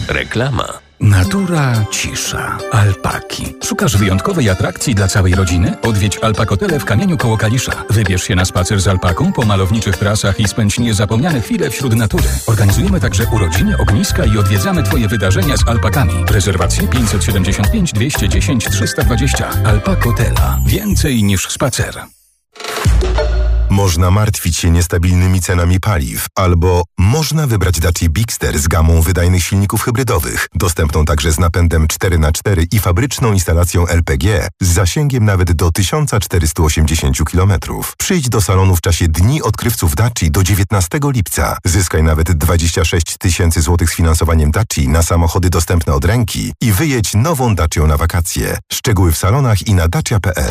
Reklama. Natura, cisza, alpaki. Szukasz wyjątkowej atrakcji dla całej rodziny? Odwiedź Alpakotele w Kamieniu koło Kalisza. Wybierz się na spacer z alpaką po malowniczych trasach i spędź niezapomniane chwile wśród natury. Organizujemy także urodziny, ogniska i odwiedzamy Twoje wydarzenia z alpakami. Rezerwacje 575 210 320. Alpakotela. Więcej niż spacer. Można martwić się niestabilnymi cenami paliw, albo można wybrać Dacia Bigster z gamą wydajnych silników hybrydowych, dostępną także z napędem 4x4 i fabryczną instalacją LPG z zasięgiem nawet do 1480 km. Przyjdź do salonu w czasie Dni Odkrywców Daci do 19 lipca. Zyskaj nawet 26 000 złotych z finansowaniem Daci na samochody dostępne od ręki i wyjedź nową Dacią na wakacje. Szczegóły w salonach i na dacia.pl.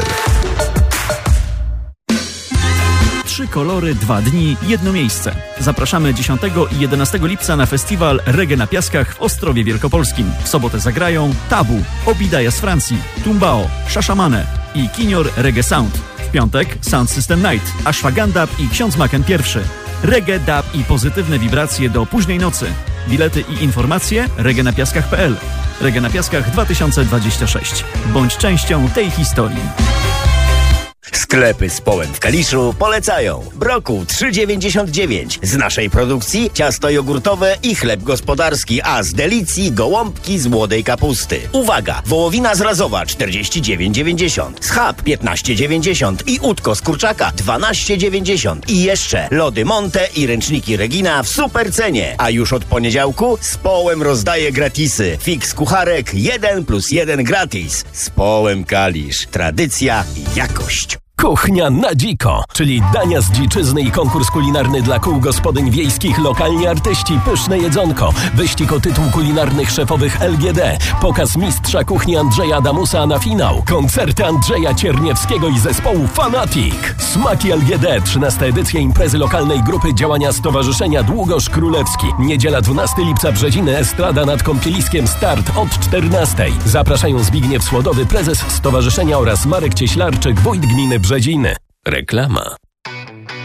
3 kolory, 2 dni, 1 miejsce. Zapraszamy 10 i 11 lipca na festiwal Reggae na Piaskach w Ostrowie Wielkopolskim. W sobotę zagrają Tabu, Obidaja z Francji, Tumbao, Shashamane i Kinior Reggae Sound. W piątek Sound System Night, Ashwagandha i Ksiądz Maken I. Reggae, dub i pozytywne wibracje do późnej nocy. Bilety i informacje reggaenapiaskach.pl. Reggae na Piaskach 2026. Bądź częścią tej historii. Sklepy z Połem w Kaliszu polecają. Brokuł 3,99. Z naszej produkcji ciasto jogurtowe i chleb gospodarski, a z Delicji gołąbki z młodej kapusty. Uwaga! Wołowina z Razowa 49,90. Schab 15,90 i udko z kurczaka 12,90. I jeszcze lody Monte i ręczniki Regina w super cenie. A już od poniedziałku z Połem rozdaje gratisy. Fix kucharek 1+1 gratis. Z Połem Kalisz. Tradycja i jakość. Kuchnia na dziko, czyli dania z dziczyzny i konkurs kulinarny dla kół gospodyń wiejskich, lokalni artyści, pyszne jedzonko, wyścig o tytuł kulinarnych szefowych LGD, pokaz mistrza kuchni Andrzeja Adamusa na finał, koncerty Andrzeja Cierniewskiego i zespołu Fanatic. Smaki LGD, 13. edycja imprezy lokalnej grupy działania Stowarzyszenia Długosz Królewski. Niedziela 12 lipca Brzeziny, estrada nad Kąpieliskiem, start od 14. Zapraszają Zbigniew Słodowy, prezes stowarzyszenia oraz Marek Cieślarczyk, wójt gminy Brzeziny. Reklama.